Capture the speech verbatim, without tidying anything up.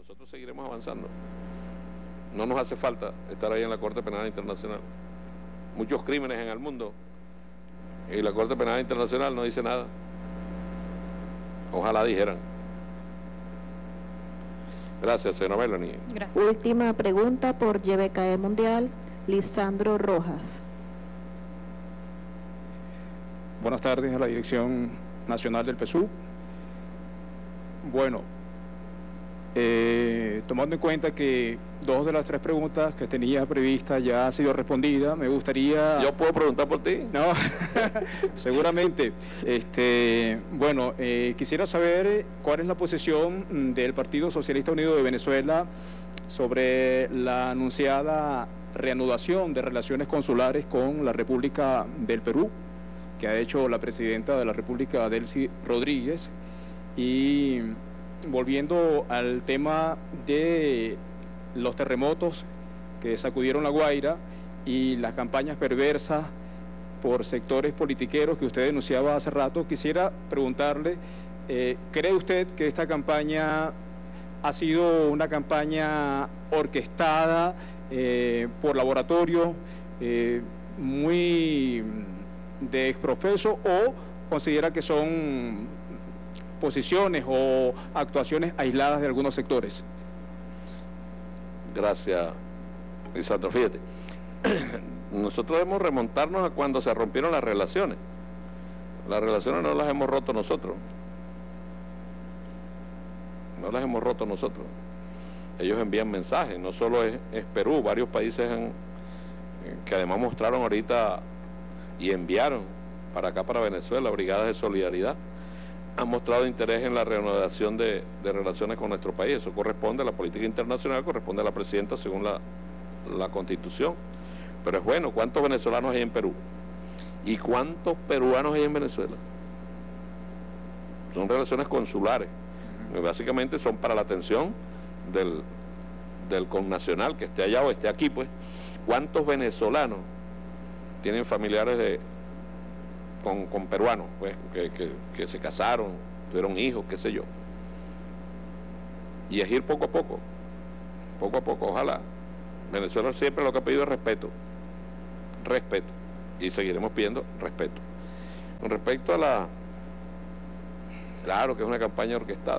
nosotros seguiremos avanzando. No nos hace falta estar ahí en la Corte Penal Internacional. Muchos crímenes en el mundo y la Corte Penal Internacional no dice nada. Ojalá dijeran. Gracias, señora Melanie. Gracias. Última pregunta por Y B K E Mundial, Lisandro Rojas. Buenas tardes a la Dirección Nacional del P S U. Bueno, eh, tomando en cuenta que dos de las tres preguntas que tenía previstas ya han sido respondidas, me gustaría... ¿Yo puedo preguntar por ti? No, seguramente. Este, bueno, eh, quisiera saber cuál es la posición del Partido Socialista Unido de Venezuela sobre la anunciada reanudación de relaciones consulares con la República del Perú, que ha hecho la presidenta de la República, Delcy Rodríguez. Y volviendo al tema de los terremotos que sacudieron La Guaira y las campañas perversas por sectores politiqueros que usted denunciaba hace rato, quisiera preguntarle, eh, ¿cree usted que esta campaña ha sido una campaña orquestada eh, por laboratorios eh, muy de exprofeso, o considera que son posiciones o actuaciones aisladas de algunos sectores? Gracias, Lisandro. Fíjate, nosotros debemos remontarnos a cuando se rompieron las relaciones. Las relaciones no las hemos roto nosotros. No las hemos roto nosotros. Ellos envían mensajes, no solo es, es Perú, varios países han, que además mostraron ahorita y enviaron para acá, para Venezuela, brigadas de solidaridad, han mostrado interés en la reanudación de, de relaciones con nuestro país. Eso corresponde a la política internacional, corresponde a la presidenta según la, la Constitución. Pero es bueno, ¿cuántos venezolanos hay en Perú? ¿Y cuántos peruanos hay en Venezuela? Son relaciones consulares. Uh-huh. Básicamente son para la atención del, del connacional que esté allá o esté aquí, pues. ¿Cuántos venezolanos tienen familiares de Con, con peruanos, pues, que, que, que se casaron, tuvieron hijos, qué sé yo? Y es ir poco a poco, poco a poco, ojalá. Venezuela siempre lo que ha pedido es respeto, respeto, y seguiremos pidiendo respeto. Con respecto a la... Claro que es una campaña orquestada.